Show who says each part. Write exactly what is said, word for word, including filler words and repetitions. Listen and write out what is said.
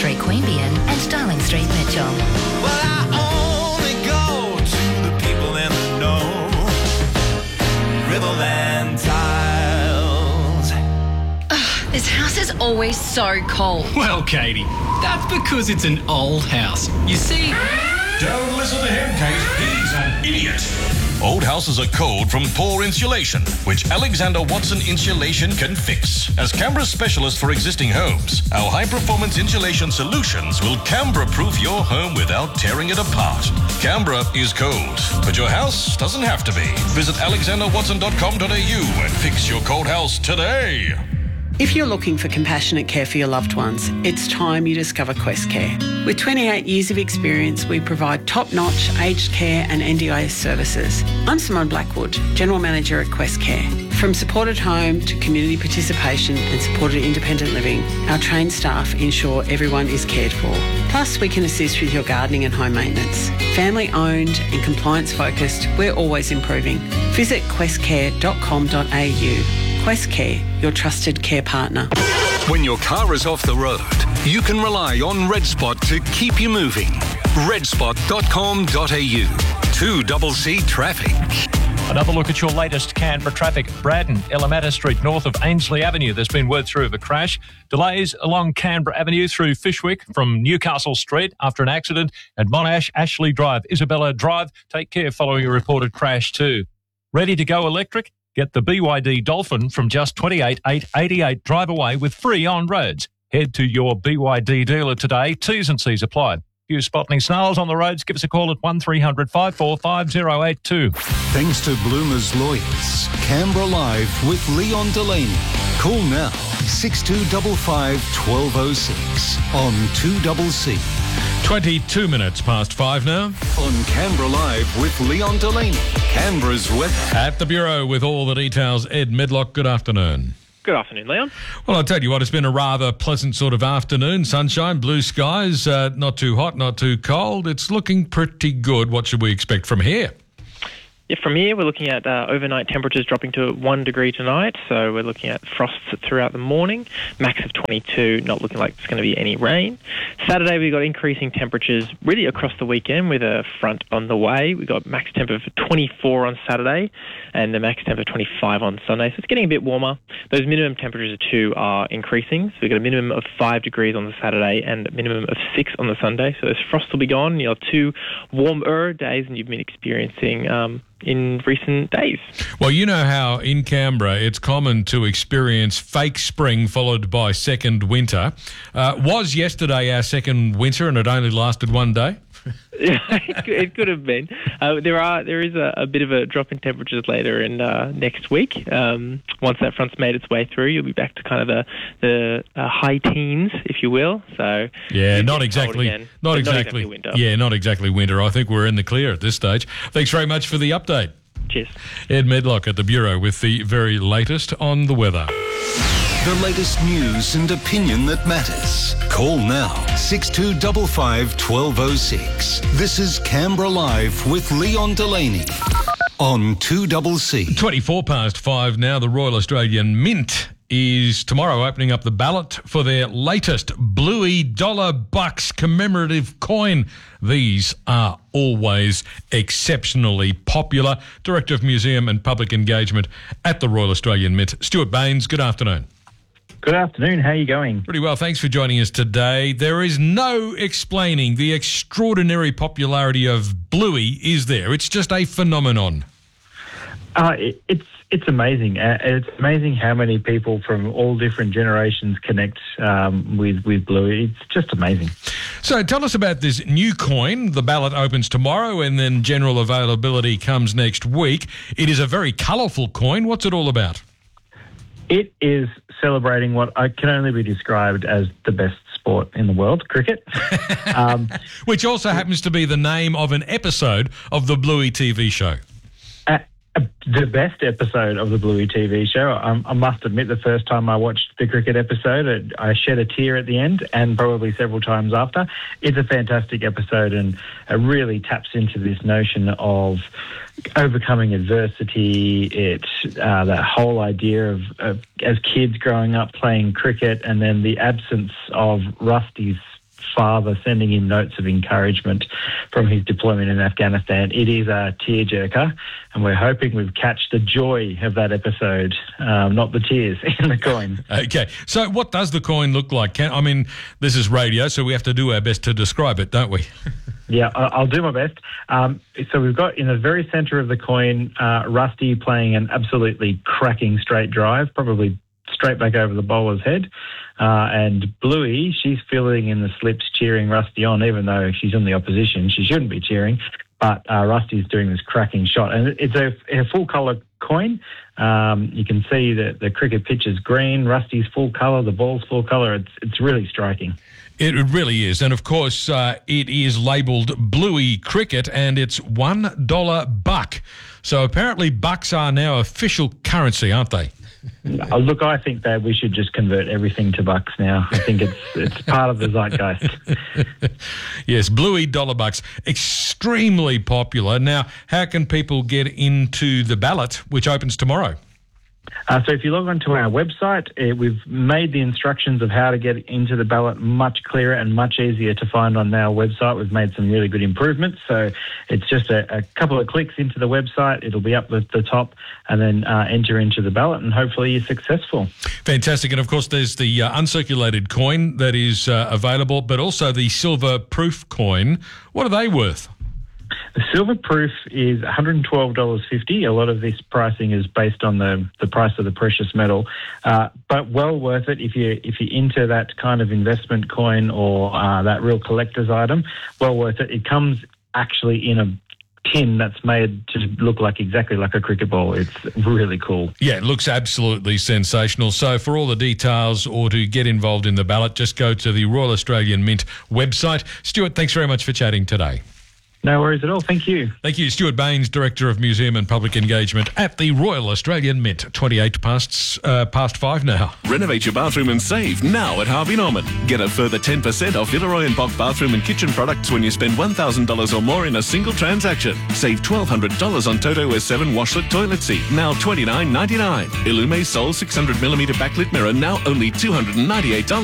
Speaker 1: Street, Queanbeyan and Darling Street, Mitchell.
Speaker 2: Well, I only go to the people in the know. Riverland Tiles.
Speaker 3: Ugh, this house is always so cold.
Speaker 4: Well, Katie, that's because it's an old house. You see...
Speaker 5: Don't listen to him, Kate. He's an idiot.
Speaker 6: Old houses are cold from poor insulation, which Alexander Watson Insulation can fix. As Canberra's specialist for existing homes, our high-performance insulation solutions will Canberra-proof your home without tearing it apart. Canberra is cold, but your house doesn't have to be. Visit alexander watson dot com dot a u and fix your cold house today.
Speaker 7: If you're looking for compassionate care for your loved ones, it's time you discover Quest Care. With twenty-eight years of experience, we provide top-notch aged care and N D I S services. I'm Simone Blackwood, General Manager at Quest Care. From supported home to community participation and supported independent living, our trained staff ensure everyone is cared for. Plus, we can assist with your gardening and home maintenance. Family-owned and compliance-focused, we're always improving. Visit quest care dot com dot a u. Quest Care, your trusted care partner.
Speaker 8: When your car is off the road, you can rely on Red Spot to keep you moving. red spot dot com dot a u. two C C Traffic.
Speaker 9: Another look at your latest Canberra traffic. Braddon, Elamata Street, north of Ainslie Avenue. There's been word through of a crash. Delays along Canberra Avenue through Fishwick from Newcastle Street after an accident. And Monash, Ashley Drive, Isabella Drive. Take care following a reported crash too. Ready to go electric? Get the B Y D Dolphin from just twenty-eight thousand eight hundred eighty-eight. Drive away with free on roads. Head to your B Y D dealer today. T's and C's apply. If you spot any snails on the roads, give us a call at one three hundred five four five zero eight two.
Speaker 8: Thanks to Bloomer's Lawyers, Canberra Live with Leon Delaney. Call now, six two five five, one two zero six on two C C.
Speaker 10: twenty-two minutes past five now.
Speaker 8: On Canberra Live with Leon Delaney, Canberra's weather.
Speaker 10: At the Bureau with all the details, Ed Medlock, good afternoon.
Speaker 11: Good afternoon, Leon.
Speaker 10: Well, I'll tell you what, it's been a rather pleasant sort of afternoon. Sunshine, blue skies, uh, not too hot, not too cold. It's looking pretty good. What should we expect from here?
Speaker 11: Yeah, from here, we're looking at uh, overnight temperatures dropping to one degree tonight. So we're looking at frosts throughout the morning, max of twenty-two, not looking like there's going to be any rain. Saturday, we've got increasing temperatures really across the weekend with a front on the way. We've got max temp of twenty-four on Saturday and the max temp of twenty-five on Sunday. So it's getting a bit warmer. Those minimum temperatures too are increasing. So we've got a minimum of five degrees on the Saturday and a minimum of six on the Sunday. So those frosts will be gone. You'll have two warmer days than you've been experiencing um, in recent days.
Speaker 10: Well, you know how in Canberra it's common to experience fake spring followed by second winter. Uh, was yesterday our second winter and it only lasted one day?
Speaker 11: Yeah, it, could, it could have been. Uh, there are there is a, a bit of a drop in temperatures later in uh, next week. Um, once that front's made its way through, you'll be back to kind of the the uh, high teens, if you will. So
Speaker 10: yeah, not exactly,
Speaker 11: again,
Speaker 10: not, exactly,
Speaker 11: not exactly winter.
Speaker 10: Yeah, not exactly winter. I think we're in the clear at this stage. Thanks very much for the update.
Speaker 11: Cheers.
Speaker 10: Ed Medlock at the Bureau with the very latest on the weather.
Speaker 8: The latest news and opinion that matters. Call now, six two five five, one two zero six. This is Canberra Live with Leon Delaney on two C C.
Speaker 10: twenty-four past five now. The Royal Australian Mint is tomorrow opening up the ballot for their latest Bluey dollar bucks commemorative coin. These are always exceptionally popular. Director of Museum and Public Engagement at the Royal Australian Mint, Stuart Baines, good afternoon.
Speaker 12: Good afternoon. How are you going?
Speaker 10: Pretty well. Thanks for joining us today. There is no explaining the extraordinary popularity of Bluey, is there? It's just a phenomenon.
Speaker 12: Uh, it, it's it's amazing. Uh, it's amazing how many people from all different generations connect um, with, with Bluey. It's just amazing.
Speaker 10: So tell us about this new coin. The ballot opens tomorrow and then general availability comes next week. It is a very colourful coin. What's it all about?
Speaker 12: It is celebrating what I can only be described as the best sport in the world, cricket. um,
Speaker 10: Which also happens to be the name of an episode of the Bluey T V show.
Speaker 12: Uh, uh, the best episode of the Bluey T V show. Um, I must admit, the first time I watched the cricket episode, it, I shed a tear at the end and probably several times after. It's a fantastic episode and it really taps into this notion of overcoming adversity. It's uh, that whole idea of, of as kids growing up playing cricket and then the absence of Rusty's father sending him notes of encouragement from his deployment in Afghanistan. It is a tearjerker, and we're hoping we've catch the joy of that episode, um, not the tears in the coin.
Speaker 10: Okay, so what does the coin look like? Can, I mean, this is radio, so we have to do our best to describe it, don't we?
Speaker 12: Yeah, I'll do my best. Um, so we've got in the very centre of the coin, uh, Rusty playing an absolutely cracking straight drive, probably straight back over the bowler's head. Uh, and Bluey, she's filling in the slips, cheering Rusty on, even though she's in the opposition. She shouldn't be cheering. But uh, Rusty's doing this cracking shot. And it's a, a full-colour coin. Um, you can see that the cricket pitch is green, Rusty's full colour, the ball's full colour. It's, it's really striking.
Speaker 10: It really is. And, of course, uh, it is labelled Bluey Cricket, and it's one dollar buck. So apparently bucks are now official currency, aren't they?
Speaker 12: Uh, look, I think that we should just convert everything to bucks now. I think it's it's part of the zeitgeist.
Speaker 10: Yes, Bluey dollar bucks, extremely popular. Now, how can people get into the ballot, which opens tomorrow?
Speaker 12: Uh, so if you log on to our website, uh, we've made the instructions of how to get into the ballot much clearer and much easier to find on our website. We've made some really good improvements. So it's just a, a couple of clicks into the website. It'll be up at the top, and then uh, enter into the ballot, and hopefully you're successful.
Speaker 10: Fantastic. And, of course, there's the uh, uncirculated coin that is uh, available, but also the silver proof coin. What are they worth?
Speaker 12: The silver proof is one hundred twelve dollars fifty. A lot of this pricing is based on the, the price of the precious metal, uh, but well worth it if you if you're into that kind of investment coin or uh, that real collector's item. Well worth it. It comes actually in a tin that's made to look like exactly like a cricket ball. It's really cool.
Speaker 10: Yeah, it looks absolutely sensational. So for all the details or to get involved in the ballot, just go to the Royal Australian Mint website. Stuart, thanks very much for chatting today.
Speaker 12: No worries at all. Thank you.
Speaker 10: Thank you. Stuart Baines, Director of Museum and Public Engagement at the Royal Australian Mint. twenty-eight past, uh, past five now.
Speaker 13: Renovate your bathroom and save now at Harvey Norman. Get a further ten percent off Villeroy and Bock bathroom and kitchen products when you spend one thousand dollars or more in a single transaction. Save twelve hundred dollars on Toto S seven washlet toilet seat, now twenty-nine ninety-nine. Illume Sol six hundred millimeter backlit mirror, now only two hundred ninety-eight dollars.